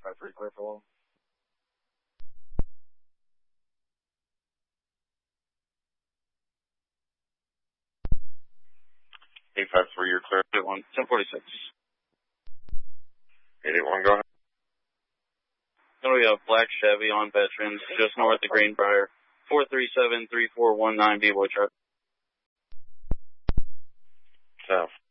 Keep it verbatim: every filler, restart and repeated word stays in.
five three, clear for long. eight five three, you're clear. eight one, ten forty-six. eight eight one, go ahead. Then we have black Chevy on Veterans, just north of Greenbrier. four three seven, three four one nine, B-Boy truck. South.